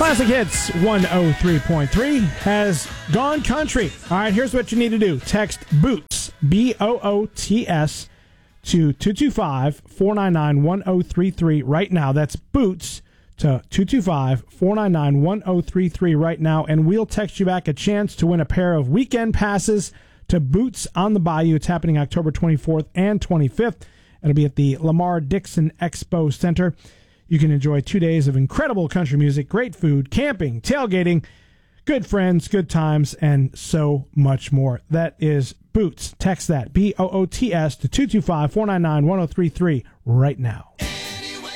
Classic Hits 103.3 has gone country. All right, here's what you need to do. Text BOOTS, BOOTS, to 225-499-1033 right now. That's BOOTS to 225-499-1033 right now, and we'll text you back a chance to win a pair of weekend passes to Boots on the Bayou. It's happening October 24th and 25th. It'll be at the Lamar Dixon Expo Center. You can enjoy 2 days of incredible country music, great food, camping, tailgating, good friends, good times, and so much more. That is Boots. Text that, BOOTS, to 225-499-1033 right now.